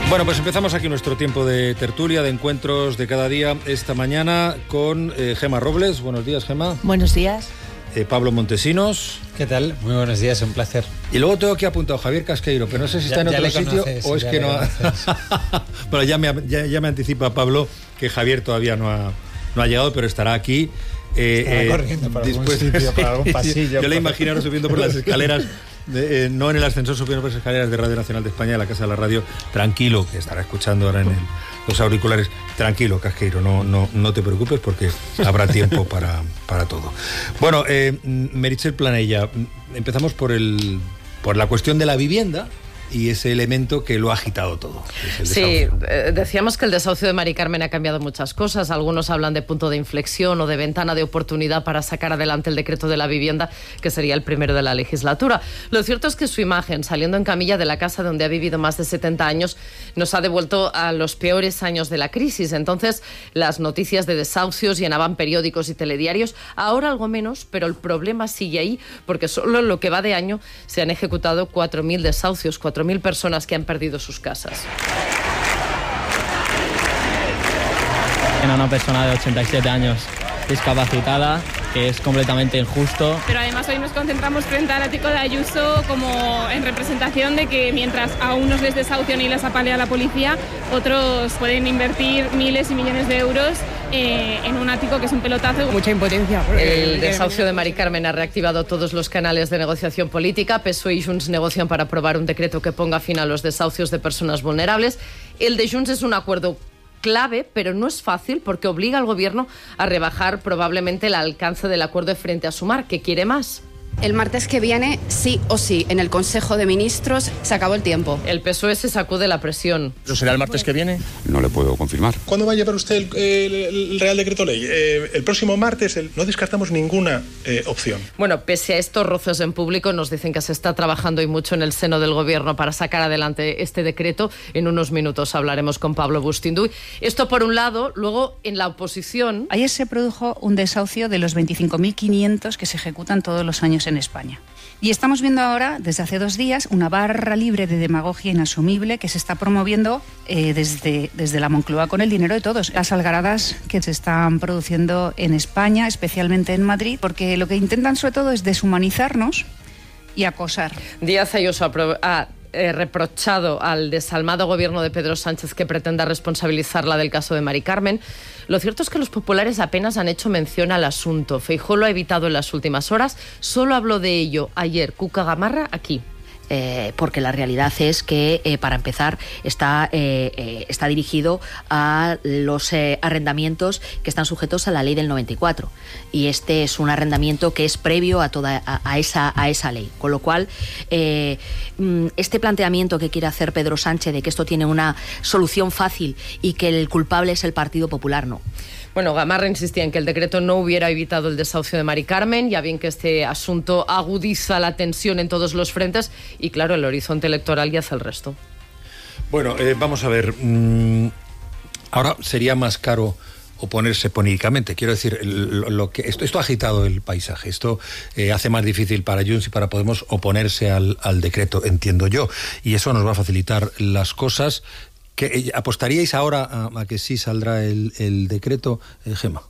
Bueno, pues empezamos aquí nuestro tiempo de tertulia, de encuentros de cada día, esta mañana con Gemma Robles. Buenos días, Gemma. Buenos días. Pablo Montesinos. ¿Qué tal? Muy buenos días, un placer. Y luego tengo aquí apuntado Javier Casqueiro, pero no sé si está en otro sitio o es que no ha... Bueno, ya me anticipa Pablo que Javier todavía no ha llegado, pero estará aquí. Estará corriendo para algún sitio, para algún pasillo. Yo le imaginaron subiendo por las escaleras, no en el ascensor, subiendo por las escaleras de Radio Nacional de España, de la Casa de la Radio, tranquilo, que estará escuchando ahora en los auriculares. Tranquilo, Casqueiro, no te preocupes porque habrá tiempo para todo. Bueno, Meritxell Planella, empezamos por la cuestión de la vivienda y ese elemento que lo ha agitado todo. Sí, decíamos que el desahucio de Mari Carmen ha cambiado muchas cosas. Algunos hablan de punto de inflexión o de ventana de oportunidad para sacar adelante el decreto de la vivienda, que sería el primero de la legislatura. Lo cierto es que su imagen, saliendo en camilla de la casa donde ha vivido más de 70 años, nos ha devuelto a los peores años de la crisis. Entonces, las noticias de desahucios llenaban periódicos y telediarios. Ahora algo menos, pero el problema sigue ahí, porque solo en lo que va de año se han ejecutado 4.000 desahucios, 4.000 personas que han perdido sus casas. Era una persona de 87 años discapacitada, que es completamente injusto. Pero además hoy nos concentramos frente al ático de Ayuso como en representación de que mientras a unos les desahucian y les apalea la policía, otros pueden invertir miles y millones de euros en un ático que es un pelotazo. Mucha impotencia. El desahucio de Mari Carmen ha reactivado todos los canales de negociación política. PSOE y Junts negocian para aprobar un decreto que ponga fin a los desahucios de personas vulnerables. El de Junts es un acuerdo clave, pero no es fácil porque obliga al gobierno a rebajar probablemente el alcance del acuerdo frente a Sumar, que quiere más. El martes que viene, sí o sí, en el Consejo de Ministros se acabó el tiempo. El PSOE se sacude la presión. ¿Pero será el martes que viene? No le puedo confirmar. ¿Cuándo va a llevar usted el Real Decreto Ley? El próximo martes. No descartamos ninguna opción. Bueno, pese a estos roces en público, nos dicen que se está trabajando y mucho en el seno del gobierno para sacar adelante este decreto. En unos minutos hablaremos con Pablo Bustinduy. Esto por un lado. Luego, en la oposición... Ayer se produjo un desahucio de los 25.500 que se ejecutan todos los años en España. Y estamos viendo ahora, desde hace 2 días, una barra libre de demagogia inasumible que se está promoviendo desde la Moncloa con el dinero de todos. Las algaradas que se están produciendo en España, especialmente en Madrid, porque lo que intentan sobre todo es deshumanizarnos y acosar. Díaz Ayuso ha reprochado al desalmado gobierno de Pedro Sánchez que pretenda responsabilizarla del caso de Mari Carmen. Lo cierto es que los populares apenas han hecho mención al asunto. Feijóo lo ha evitado en las últimas horas. Solo habló de ello ayer Cuca Gamarra aquí. Porque la realidad es que, para empezar, está dirigido a los arrendamientos que están sujetos a la ley del 94. Y este es un arrendamiento que es previo a esa ley. Con lo cual, este planteamiento que quiere hacer Pedro Sánchez de que esto tiene una solución fácil y que el culpable es el Partido Popular, no. Bueno, Gamarra insistía en que el decreto no hubiera evitado el desahucio de Mari Carmen, ya bien que este asunto agudiza la tensión en todos los frentes y, claro, el horizonte electoral ya hace el resto. Bueno, vamos a ver. Ahora sería más caro oponerse políticamente. Quiero decir, esto ha agitado el paisaje. Esto hace más difícil para Junts y para Podemos oponerse al decreto, entiendo yo. Y eso nos va a facilitar las cosas. ¿Apostaríais ahora a que sí saldrá el decreto, Gemma?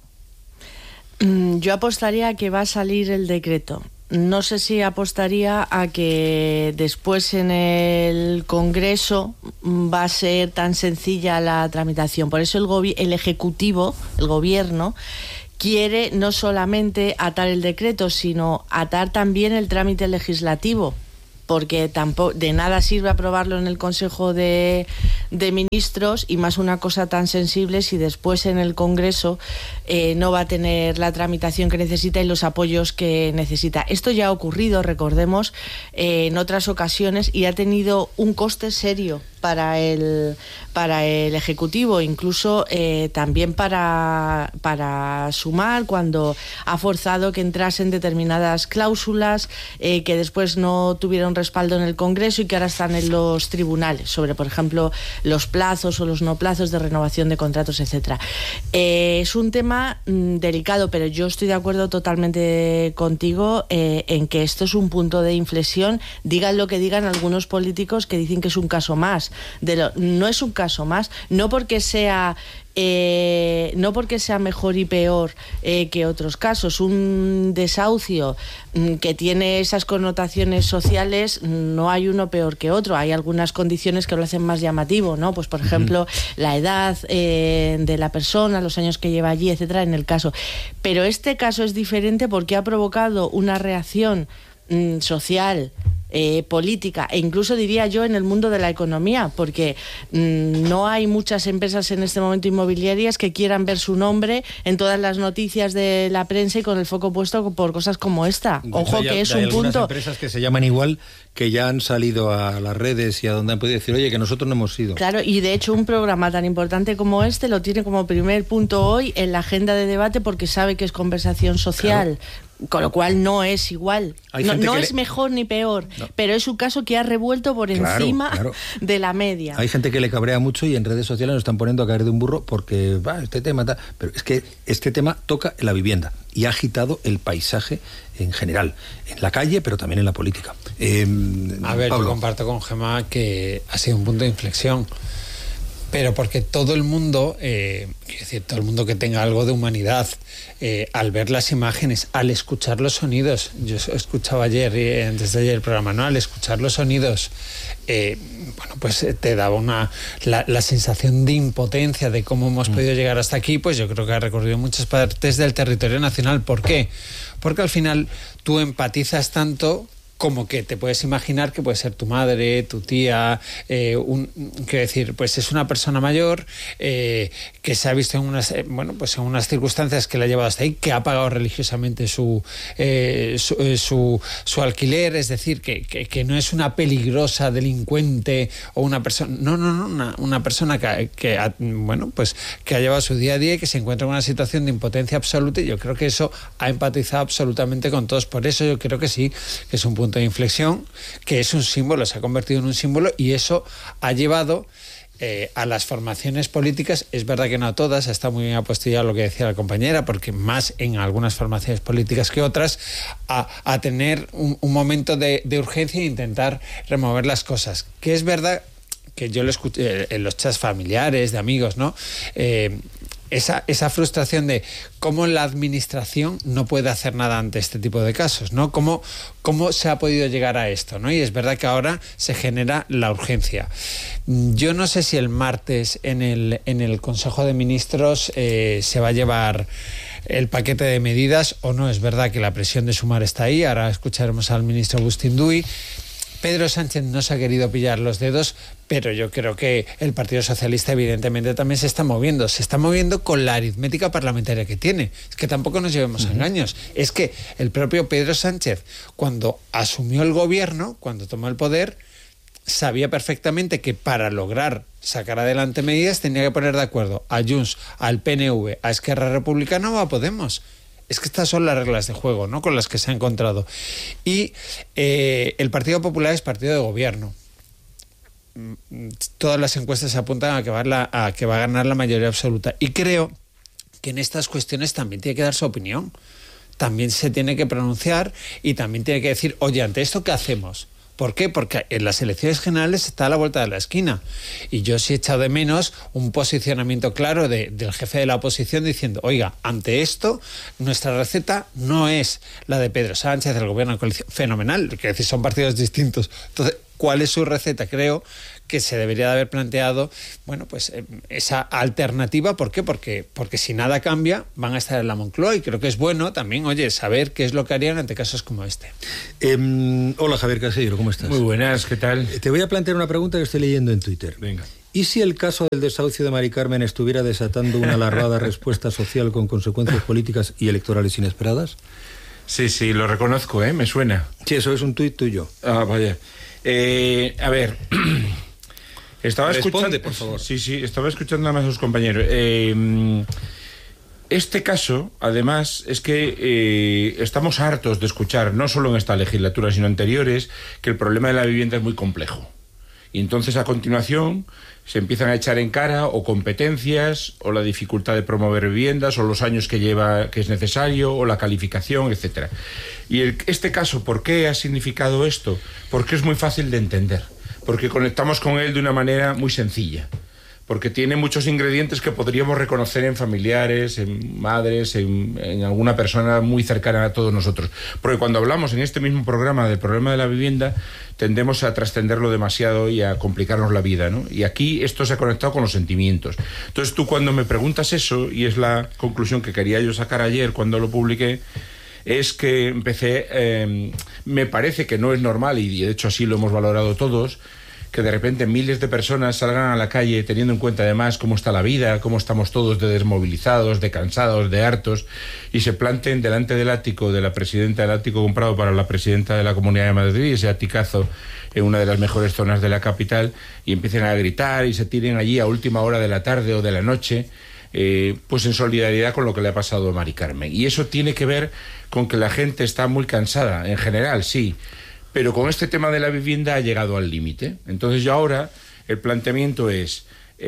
Yo apostaría a que va a salir el decreto. No sé si apostaría a que después en el Congreso va a ser tan sencilla la tramitación. Por eso el Ejecutivo, el Gobierno, quiere no solamente atar el decreto, sino atar también el trámite legislativo. Porque tampoco de nada sirve aprobarlo en el Consejo de Ministros y más una cosa tan sensible si después en el Congreso no va a tener la tramitación que necesita y los apoyos que necesita. Esto ya ha ocurrido, recordemos, en otras ocasiones y ha tenido un coste serio para el Ejecutivo, incluso también para Sumar, cuando ha forzado que entrasen determinadas cláusulas que después no tuvieron respaldo en el Congreso y que ahora están en los tribunales, sobre, por ejemplo, los plazos o los no plazos de renovación de contratos, etcétera. Es un tema delicado, pero yo estoy de acuerdo totalmente contigo en que esto es un punto de inflexión. Digan lo que digan algunos políticos que dicen que es un caso más. No es un caso más, no porque sea mejor y peor que otros casos. Un desahucio que tiene esas connotaciones sociales, no hay uno peor que otro. Hay algunas condiciones que lo hacen más llamativo, ¿no? Pues por ejemplo, la edad de la persona, los años que lleva allí, etcétera, en el caso. Pero este caso es diferente porque ha provocado una reacción social, política e incluso diría yo en el mundo de la economía, porque no hay muchas empresas en este momento inmobiliarias que quieran ver su nombre en todas las noticias de la prensa y con el foco puesto por cosas como esta. Ojo, que es un punto. Hay empresas que se llaman igual, que ya han salido a las redes y a donde han podido decir, oye, que nosotros no hemos sido. Claro, y de hecho un programa tan importante como este lo tiene como primer punto hoy en la agenda de debate porque sabe que es conversación social. Claro. Con lo cual no es igual, no es mejor ni peor, pero es un caso que ha revuelto por encima de la media. Hay gente que le cabrea mucho y en redes sociales nos están poniendo a caer de un burro porque este tema está... Pero es que este tema toca en la vivienda y ha agitado el paisaje en general, en la calle, pero también en la política. A ver, Pablo. Yo comparto con Gemma que ha sido un punto de inflexión. Pero porque todo el mundo, quiero decir, todo el mundo que tenga algo de humanidad, al ver las imágenes, al escuchar los sonidos, yo escuchaba ayer, antes de ayer el programa, ¿no? Al escuchar los sonidos, bueno, pues te daba la sensación de impotencia de cómo hemos podido llegar hasta aquí. Pues yo creo que ha recorrido muchas partes del territorio nacional. ¿Por qué? Porque al final tú empatizas tanto como que te puedes imaginar que puede ser tu madre, tu tía, quiero decir, pues es una persona mayor que se ha visto en unas, pues en unas circunstancias que la ha llevado hasta ahí, que ha pagado religiosamente su alquiler, es decir, que no es una peligrosa delincuente o una persona, una persona que ha llevado su día a día y que se encuentra en una situación de impotencia absoluta, y yo creo que eso ha empatizado absolutamente con todos. Por eso yo creo que sí, que es un punto de inflexión, que es un símbolo, se ha convertido en un símbolo, y eso ha llevado a las formaciones políticas, es verdad que no a todas, está muy bien apostillado lo que decía la compañera, porque más en algunas formaciones políticas que otras, a tener un momento de urgencia e intentar remover las cosas, que es verdad que yo lo escuché en los chats familiares, de amigos, ¿no? Esa frustración de cómo la administración no puede hacer nada ante este tipo de casos, ¿no? Cómo se ha podido llegar a esto, ¿no? Y es verdad que ahora se genera la urgencia. Yo no sé si el martes en el Consejo de Ministros se va a llevar el paquete de medidas o no. Es verdad que la presión de Sumar está ahí. Ahora escucharemos al ministro Agustín Duy. Pedro Sánchez no se ha querido pillar los dedos, pero yo creo que el Partido Socialista evidentemente también se está moviendo con la aritmética parlamentaria que tiene. Es que tampoco nos llevemos a engaños. Es que el propio Pedro Sánchez, cuando asumió el gobierno, cuando tomó el poder, sabía perfectamente que para lograr sacar adelante medidas tenía que poner de acuerdo a Junts, al PNV, a Esquerra Republicana o a Podemos. Es que estas son las reglas de juego, ¿no?, con las que se ha encontrado. Y el Partido Popular es partido de gobierno. Todas las encuestas apuntan a que va a ganar la mayoría absoluta. Y creo que en estas cuestiones también tiene que dar su opinión. También se tiene que pronunciar y también tiene que decir, oye, ante esto, ¿qué hacemos? ¿Por qué? Porque en las elecciones generales está a la vuelta de la esquina. Y yo sí he echado de menos un posicionamiento claro del jefe de la oposición diciendo, oiga, ante esto, nuestra receta no es la de Pedro Sánchez, del gobierno de coalición. Fenomenal, quiero decir, son partidos distintos. Entonces, ¿cuál es su receta? Creo que se debería de haber planteado, pues esa alternativa. ¿Por qué? Porque si nada cambia, van a estar en la Moncloa, y creo que es bueno también, saber qué es lo que harían ante casos como este. Hola, Javier Casillero, ¿cómo estás? Muy buenas, ¿qué tal? Te voy a plantear una pregunta que estoy leyendo en Twitter. Venga. ¿Y si el caso del desahucio de Mari Carmen estuviera desatando una alarmada respuesta social con consecuencias políticas y electorales inesperadas? Sí, lo reconozco, me suena. Sí, eso es un tuit tuyo. Ah, vaya. A ver... Responde, por favor. Sí, estaba escuchando a sus compañeros. Este caso, además, es que estamos hartos de escuchar, no solo en esta legislatura, sino anteriores, que el problema de la vivienda es muy complejo. Y entonces a continuación se empiezan a echar en cara o competencias, o la dificultad de promover viviendas, o los años que lleva, que es necesario, o la calificación, etcétera. Y este caso, ¿por qué ha significado esto? Porque es muy fácil de entender, porque conectamos con él de una manera muy sencilla, porque tiene muchos ingredientes que podríamos reconocer en familiares, en madres, en alguna persona muy cercana a todos nosotros. Porque cuando hablamos en este mismo programa del problema de la vivienda, tendemos a trascenderlo demasiado y a complicarnos la vida, ¿no? Y aquí esto se ha conectado con los sentimientos. Entonces tú, cuando me preguntas eso, y es la conclusión que quería yo sacar ayer cuando lo publiqué, es que empecé, me parece que no es normal, y de hecho así lo hemos valorado todos, que de repente miles de personas salgan a la calle teniendo en cuenta además cómo está la vida, cómo estamos todos de desmovilizados, de cansados, de hartos, y se planten delante del ático de la presidenta, del ático comprado para la presidenta de la Comunidad de Madrid, ese aticazo en una de las mejores zonas de la capital, y empiecen a gritar y se tiren allí a última hora de la tarde o de la noche, pues en solidaridad con lo que le ha pasado a Mari Carmen. Y eso tiene que ver con que la gente está muy cansada, en general, sí, pero con este tema de la vivienda ha llegado al límite. Entonces yo ahora, el planteamiento es,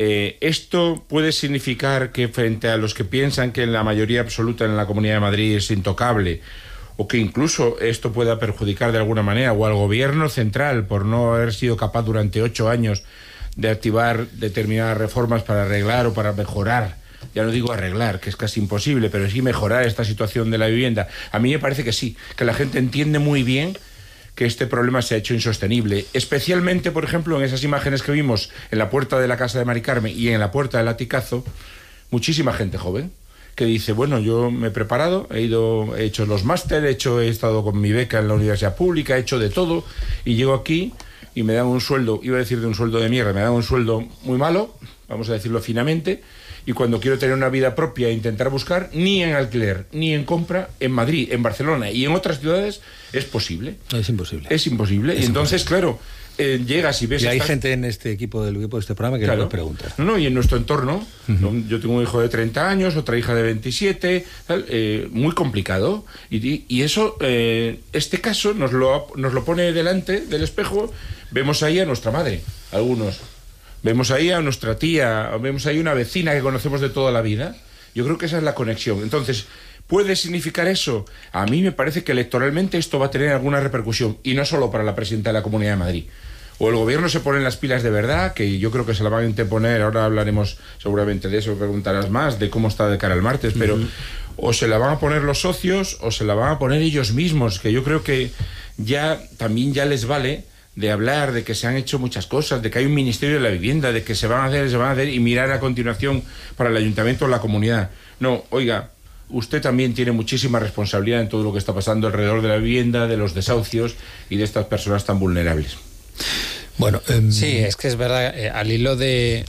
esto puede significar que frente a los que piensan que la mayoría absoluta en la Comunidad de Madrid es intocable, o que incluso esto pueda perjudicar de alguna manera, o al gobierno central por no haber sido capaz durante 8 años de activar determinadas reformas para arreglar o para mejorar, ya no digo arreglar, que es casi imposible, pero sí mejorar esta situación de la vivienda. A mí me parece que sí, que la gente entiende muy bien que este problema se ha hecho insostenible, especialmente, por ejemplo, en esas imágenes que vimos en la puerta de la casa de Mari Carmen y en la puerta del Aticazo, muchísima gente joven que dice, bueno, yo me he preparado, he hecho los máster, he estado con mi beca en la universidad pública, he hecho de todo, y llego aquí y me dan un sueldo, iba a decir de un sueldo de mierda, me dan un sueldo muy malo, vamos a decirlo finamente, y cuando quiero tener una vida propia e intentar buscar, ni en alquiler, ni en compra, en Madrid, en Barcelona y en otras ciudades, es posible. Es imposible. Es imposible. Y entonces, claro, llegas y ves... Y hay gente en este equipo del grupo de este programa que le pregunta. No, y en nuestro entorno, yo tengo un hijo de 30 años, otra hija de 27, muy complicado. Y eso, este caso nos lo pone delante del espejo. Vemos ahí a nuestra madre, algunos. Vemos ahí a nuestra tía, vemos ahí una vecina que conocemos de toda la vida. Yo creo que esa es la conexión. Entonces, ¿puede significar eso? A mí me parece que electoralmente esto va a tener alguna repercusión, y no solo para la presidenta de la Comunidad de Madrid. O el gobierno se pone en las pilas de verdad, que yo creo que se la van a interponer, ahora hablaremos seguramente de eso, preguntarás más, de cómo está de cara al martes, pero o se la van a poner los socios, o se la van a poner ellos mismos, que yo creo que también ya les vale de hablar de que se han hecho muchas cosas, de que hay un Ministerio de la Vivienda, de que se van a hacer y mirar a continuación para el ayuntamiento o la comunidad. No, oiga, usted también tiene muchísima responsabilidad en todo lo que está pasando alrededor de la vivienda, de los desahucios y de estas personas tan vulnerables. Bueno, sí, es que es verdad, al hilo de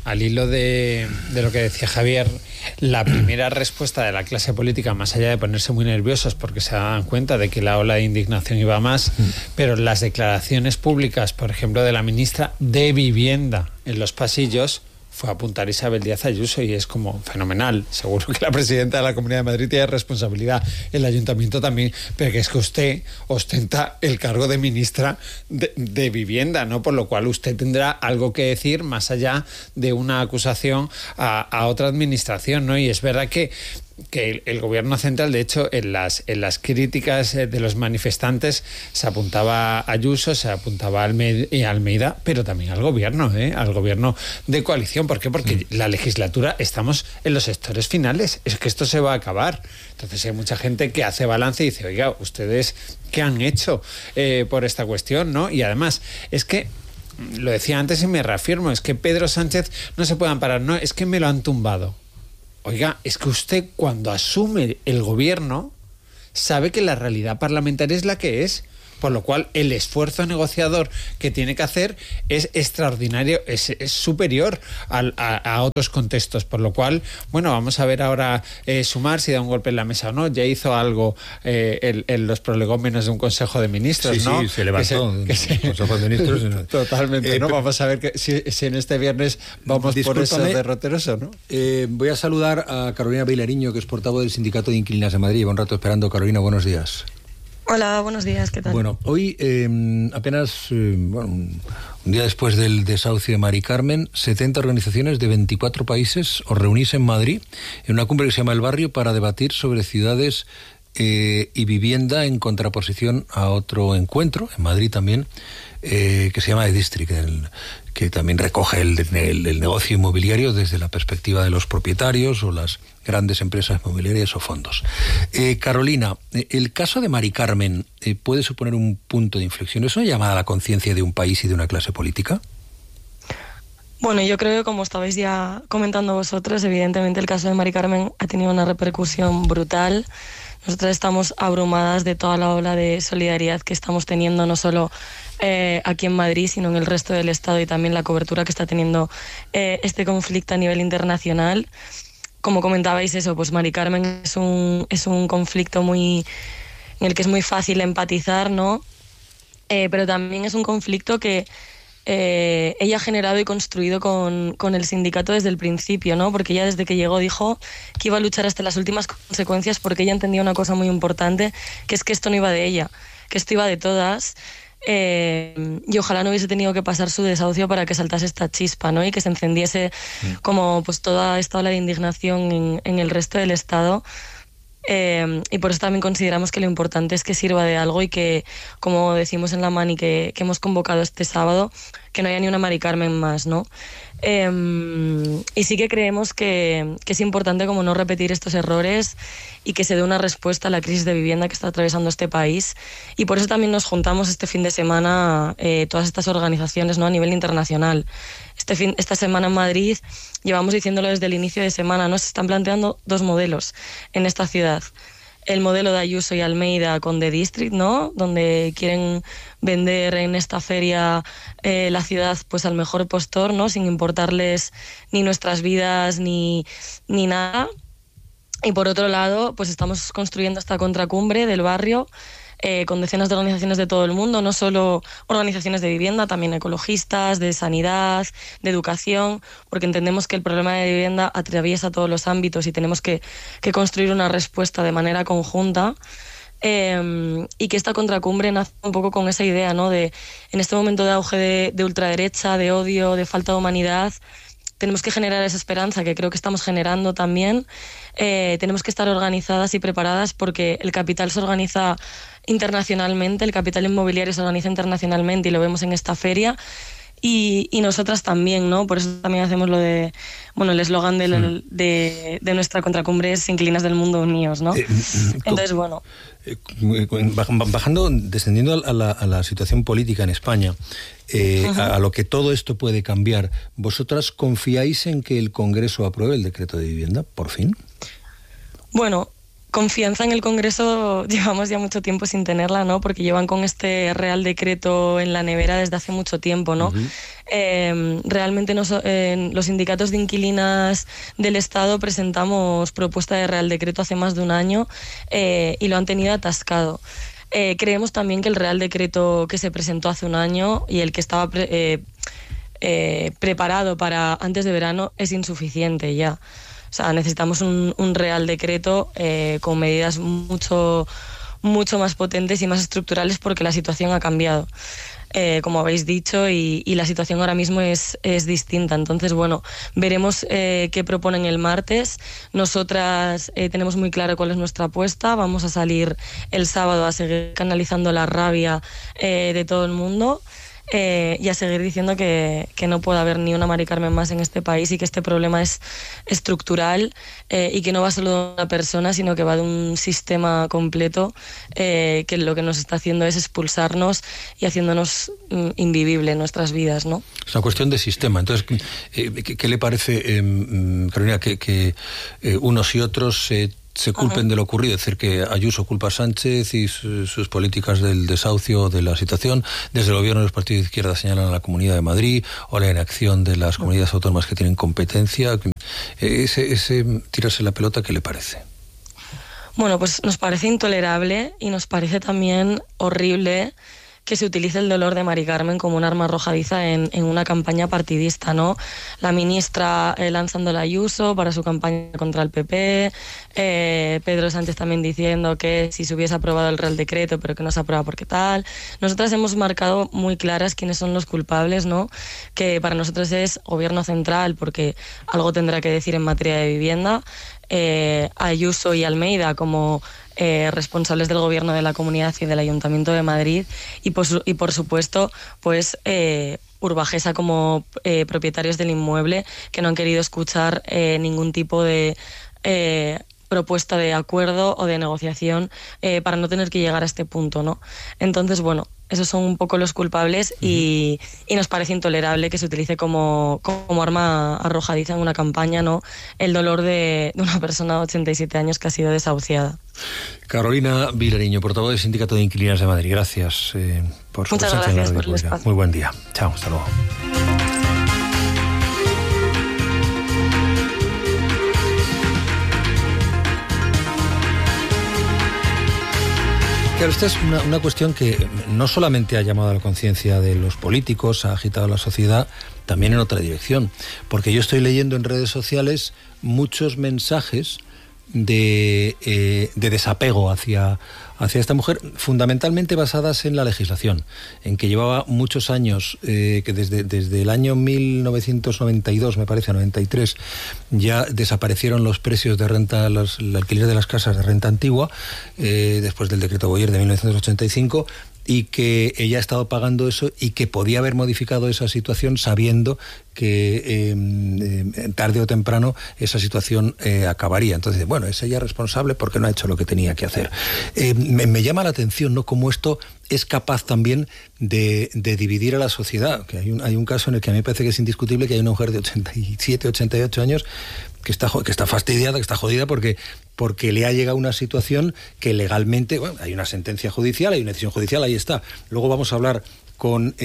lo que decía Javier, la primera respuesta de la clase política, más allá de ponerse muy nerviosos porque se dan cuenta de que la ola de indignación iba más, pero las declaraciones públicas, por ejemplo, de la ministra de Vivienda en los pasillos, fue a apuntar Isabel Díaz Ayuso, y es como fenomenal. Seguro que la presidenta de la Comunidad de Madrid tiene responsabilidad, el ayuntamiento también, pero que es que usted ostenta el cargo de ministra de Vivienda, ¿no? Por lo cual usted tendrá algo que decir más allá de una acusación a otra administración, ¿no? Y es verdad que el gobierno central, de hecho, en las críticas de los manifestantes se apuntaba a Ayuso, se apuntaba a Almeida, pero también al gobierno de coalición. ¿Por qué? Porque la legislatura, estamos en los sectores finales, es que esto se va a acabar. Entonces hay mucha gente que hace balance y dice, oiga, ¿ustedes qué han hecho por esta cuestión, no? Y además, es que lo decía antes y me reafirmo, es que Pedro Sánchez no se puede amparar, no, es que me lo han tumbado. Oiga, es que usted, cuando asume el gobierno, sabe que la realidad parlamentaria es la que es, por lo cual el esfuerzo negociador que tiene que hacer es extraordinario, es superior a otros contextos, por lo cual, bueno, vamos a ver ahora Sumar si da un golpe en la mesa o no. Ya hizo algo en los prolegómenos de un Consejo de Ministros, ¿no? Sí, se levantó un Consejo de Ministros. Totalmente, ¿no? Vamos a ver si en este viernes vamos por esos derroteros o no. Voy a saludar a Carolina Vilariño, que es portavoz del Sindicato de Inquilinas de Madrid. Lleva un rato esperando. Carolina, buenos días. Hola, buenos días, ¿qué tal? Bueno, hoy apenas un día después del desahucio de Mari Carmen, 70 organizaciones de 24 países os reunís en Madrid en una cumbre que se llama El Barrio para debatir sobre ciudades y vivienda en contraposición a otro encuentro, en Madrid también, que se llama The District, que también recoge el negocio inmobiliario desde la perspectiva de los propietarios o las grandes empresas inmobiliarias o fondos. Carolina, el caso de Mari Carmen puede suponer un punto de inflexión. ¿Es una llamada a la conciencia de un país y de una clase política? Bueno, yo creo que como estabais ya comentando vosotros, evidentemente el caso de Mari Carmen ha tenido una repercusión brutal. Nosotras estamos abrumadas de toda la ola de solidaridad que estamos teniendo, no solo aquí en Madrid, sino en el resto del Estado, y también la cobertura que está teniendo este conflicto a nivel internacional. Como comentabais eso, pues Mari Carmen es un conflicto en el que es muy fácil empatizar, ¿no? Pero también es un conflicto que ella ha generado y construido con el sindicato desde el principio, ¿no? Porque ella desde que llegó dijo que iba a luchar hasta las últimas consecuencias, porque ella entendía una cosa muy importante, que es que esto no iba de ella, que esto iba de todas. Y ojalá no hubiese tenido que pasar su desahucio para que saltase esta chispa, ¿no? Y que se encendiese como pues toda esta ola de indignación en el resto del Estado. Y por eso también consideramos que lo importante es que sirva de algo y que, como decimos en la Mani que hemos convocado este sábado, que no haya ni una Mari Carmen más, ¿no? Y sí que creemos que es importante como no repetir estos errores y que se dé una respuesta a la crisis de vivienda que está atravesando este país, y por eso también nos juntamos este fin de semana todas estas organizaciones, ¿no? A nivel internacional. Esta semana en Madrid, llevamos diciéndolo desde el inicio de semana, ¿no? Se están planteando dos modelos en esta ciudad. El modelo de Ayuso y Almeida con The District, ¿no? Donde quieren vender en esta feria la ciudad pues al mejor postor, ¿no? Sin importarles ni nuestras vidas ni nada. Y por otro lado, pues estamos construyendo esta contracumbre del barrio con decenas de organizaciones de todo el mundo, no solo organizaciones de vivienda, también ecologistas, de sanidad, de educación, porque entendemos que el problema de vivienda atraviesa todos los ámbitos y tenemos que construir una respuesta de manera conjunta. Y que esta contracumbre nace un poco con esa idea, ¿no? De en este momento de auge de ultraderecha, de odio, de falta de humanidad, tenemos que generar esa esperanza que creo que estamos generando también. Tenemos que estar organizadas y preparadas porque el capital se organiza internacionalmente, el capital inmobiliario se organiza internacionalmente y lo vemos en esta feria. Y nosotras también, ¿no? Por eso también hacemos lo de, bueno, el eslogan de nuestra contracumbre es Inquilinas del Mundo Unidos, ¿no? Entonces, bueno. Descendiendo a la situación política en España, a lo que todo esto puede cambiar, ¿vosotras confiáis en que el Congreso apruebe el decreto de vivienda, por fin? Bueno, confianza en el Congreso llevamos ya mucho tiempo sin tenerla, ¿no? Porque llevan con este Real Decreto en la nevera desde hace mucho tiempo, ¿no? Realmente los sindicatos de inquilinas del Estado presentamos propuesta de Real Decreto hace más de un año y lo han tenido atascado. Creemos también que el Real Decreto que se presentó hace un año y el que estaba preparado para antes de verano es insuficiente ya. O sea, necesitamos un Real Decreto con medidas mucho más potentes y más estructurales porque la situación ha cambiado, como habéis dicho, y la situación ahora mismo es distinta. Entonces, bueno, veremos qué proponen el martes. Nosotras tenemos muy claro cuál es nuestra apuesta. Vamos a salir el sábado a seguir canalizando la rabia de todo el mundo. Y a seguir diciendo que no puede haber ni una Mari Carmen más en este país y que este problema es estructural y que no va solo de una persona, sino que va de un sistema completo que lo que nos está haciendo es expulsarnos y haciéndonos invivible nuestras vidas, ¿no? Es una cuestión de sistema. Entonces, ¿qué le parece, Carolina, que unos y otros se culpen de lo ocurrido? Es decir, que Ayuso culpa a Sánchez y sus políticas del desahucio de la situación. Desde el gobierno de los partidos de izquierda señalan a la Comunidad de Madrid o la inacción de las comunidades autónomas que tienen competencia. Ese tirarse la pelota, ¿qué le parece? Bueno, pues nos parece intolerable y nos parece también horrible que se utilice el dolor de Mari Carmen como un arma arrojadiza en una campaña partidista, ¿no? La ministra lanzando la Ayuso para su campaña contra el PP, Pedro Sánchez también diciendo que si se hubiese aprobado el Real Decreto, pero que no se aprueba porque tal. Nosotras hemos marcado muy claras quiénes son los culpables, ¿no? Que para nosotros es Gobierno Central, porque algo tendrá que decir en materia de vivienda, Ayuso y Almeida como responsables del Gobierno de la Comunidad y del Ayuntamiento de Madrid, y por supuesto, pues Urbajesa como propietarios del inmueble, que no han querido escuchar ningún tipo de propuesta de acuerdo o de negociación para no tener que llegar a este punto, ¿no? Entonces, bueno, esos son un poco los culpables y nos parece intolerable que se utilice como arma arrojadiza en una campaña, ¿no? El dolor de una persona de 87 años que ha sido desahuciada. Carolina Vilariño, portavoz del Sindicato de Inquilinas de Madrid. Gracias por su presencia en la Radio Pública. Muy buen día. Chao, hasta luego. Claro, esta es una cuestión que no solamente ha llamado a la conciencia de los políticos, ha agitado a la sociedad, también en otra dirección. Porque yo estoy leyendo en redes sociales muchos mensajes de desapego hacia esta mujer, fundamentalmente basadas en la legislación, en que llevaba muchos años, que desde el año 1992, me parece, 93, ya desaparecieron los precios de renta, el alquiler de las casas de renta antigua, después del decreto Boyer de 1985, y que ella ha estado pagando eso y que podía haber modificado esa situación sabiendo que tarde o temprano esa situación acabaría. Entonces, bueno, es ella responsable porque no ha hecho lo que tenía que hacer. Me llama la atención, ¿no?, cómo esto es capaz también de dividir a la sociedad. Que hay un caso en el que a mí me parece que es indiscutible, que hay una mujer de 87, 88 años que está fastidiada, que está jodida porque le ha llegado una situación que legalmente, bueno, hay una sentencia judicial, hay una decisión judicial, ahí está. Luego vamos a hablar con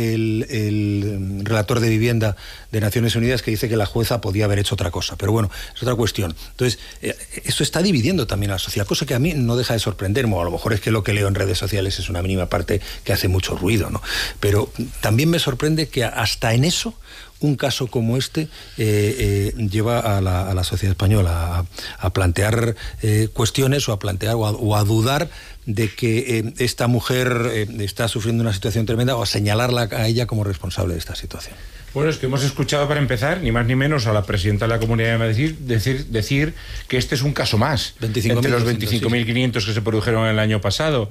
el relator de vivienda de Naciones Unidas, que dice que la jueza podía haber hecho otra cosa, pero bueno, es otra cuestión. Entonces, esto está dividiendo también a la sociedad, cosa que a mí no deja de sorprenderme, o a lo mejor es que lo que leo en redes sociales es una mínima parte que hace mucho ruido, ¿no? Pero también me sorprende que hasta en eso un caso como este lleva a la sociedad española a plantear cuestiones o a plantear o a dudar de que esta mujer está sufriendo una situación tremenda, o a señalarla a ella como responsable de esta situación. Bueno, es que hemos escuchado, para empezar, ni más ni menos, a la presidenta de la Comunidad de Madrid decir que este es un caso más entre los 25.500 que se produjeron el año pasado.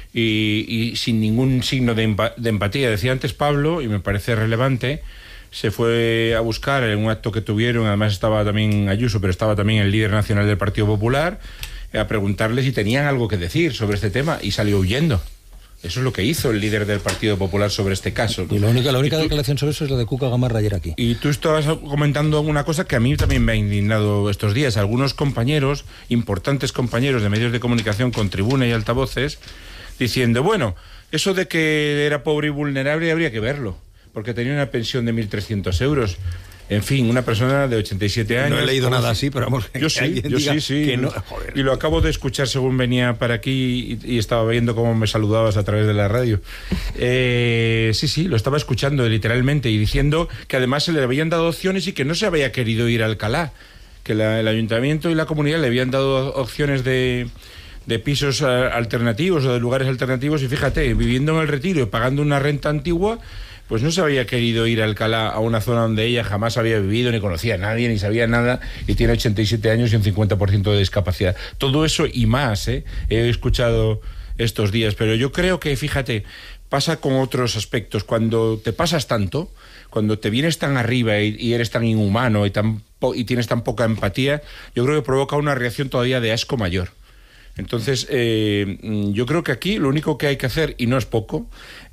Y sin ningún signo de empatía. Decía antes Pablo, y me parece relevante, se fue a buscar en un acto que tuvieron, además estaba también Ayuso, pero estaba también el líder nacional del Partido Popular, a preguntarle si tenían algo que decir sobre este tema, y salió huyendo. Eso es lo que hizo el líder del Partido Popular sobre este caso, ¿no? Y la única declaración sobre eso es la de Cuca Gamarra ayer aquí. Y tú estabas comentando una cosa que a mí también me ha indignado estos días. Algunos compañeros, importantes compañeros de medios de comunicación con tribuna y altavoces, diciendo, bueno, eso de que era pobre y vulnerable habría que verlo, porque tenía una pensión de 1.300 euros. En fin, una persona de 87 años... No he leído nada así, pero vamos... Yo sí. Que no, joder. Y lo acabo de escuchar según venía para aquí y estaba viendo cómo me saludabas a través de la radio. Sí, lo estaba escuchando literalmente y diciendo que además se le habían dado opciones y que no se había querido ir a Alcalá, que el ayuntamiento y la comunidad le habían dado opciones de pisos alternativos o de lugares alternativos, y fíjate, viviendo en el Retiro y pagando una renta antigua, pues no se había querido ir a Alcalá, a una zona donde ella jamás había vivido, ni conocía a nadie, ni sabía nada, y tiene 87 años y un 50% de discapacidad. Todo eso y más, he escuchado estos días, pero yo creo que, fíjate, pasa con otros aspectos. Cuando te pasas tanto, cuando te vienes tan arriba y eres tan inhumano y tienes tan poca empatía, yo creo que provoca una reacción todavía de asco mayor. Entonces, yo creo que aquí lo único que hay que hacer, y no es poco,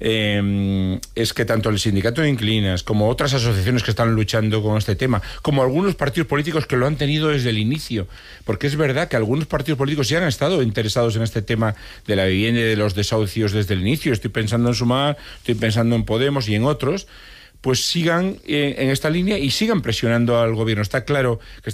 es que tanto el Sindicato de Inquilinas como otras asociaciones que están luchando con este tema, como algunos partidos políticos que lo han tenido desde el inicio, porque es verdad que algunos partidos políticos ya han estado interesados en este tema de la vivienda y de los desahucios desde el inicio. Estoy pensando en Sumar, estoy pensando en Podemos y en otros, pues sigan en esta línea y sigan presionando al gobierno. Está claro que